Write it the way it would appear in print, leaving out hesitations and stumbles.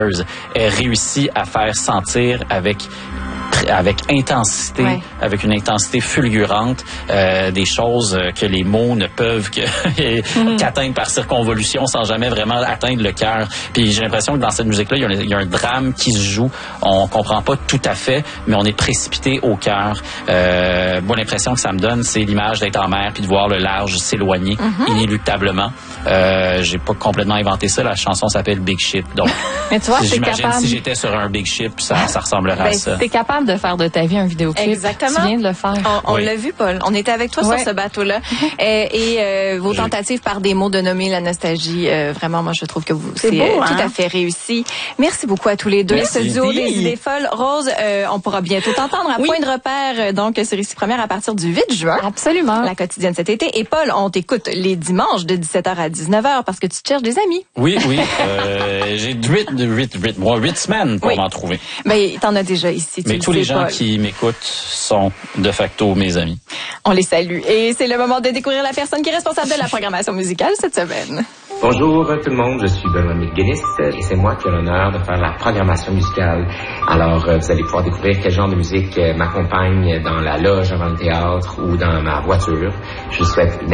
ait réussi à faire sentir avec intensité, avec une intensité fulgurante, des choses que les mots ne peuvent qu'atteindre par circonvolution sans jamais vraiment atteindre le cœur. Puis j'ai l'impression que dans cette musique-là, il y a un drame qui se joue. On comprend pas tout à fait, mais on est précipité au cœur. Moi, l'impression que ça me donne, c'est l'image d'être en mer puis de voir le large s'éloigner inéluctablement. J'ai pas complètement inventé ça. La chanson s'appelle Big Ship. Donc, mais tu vois, j'imagine si j'étais sur un Big Ship, ça ressemblerait à ça. T'es capable de faire de ta vie un vidéoclip. Exactement. Tu viens de le faire. On l'a vu, Paul. On était avec toi sur ce bateau-là. Et vos tentatives par des mots de nommer la nostalgie, vraiment, moi, je trouve que c'est tout à fait réussi. Merci beaucoup à tous les deux. Merci. Ce duo des idées folles. Rose, on pourra bientôt t'entendre à Point de repère, donc sur Ici Première à partir du 8 juin. Absolument. La quotidienne cet été. Et Paul, on t'écoute les dimanches de 17h à 19h parce que tu te cherches des amis. Oui. J'ai 8 semaines pour m'en trouver. Ben, t'en as déjà ici. Mais tous les gens qui m'écoutent sont de facto mes amis. On les salue. Et c'est le moment de découvrir la personne qui est responsable de la programmation musicale cette semaine. Bonjour tout le monde, je suis Benoît McGuinness et c'est moi qui ai l'honneur de faire la programmation musicale. Alors, vous allez pouvoir découvrir quel genre de musique m'accompagne dans la loge avant le théâtre ou dans ma voiture. Je vous souhaite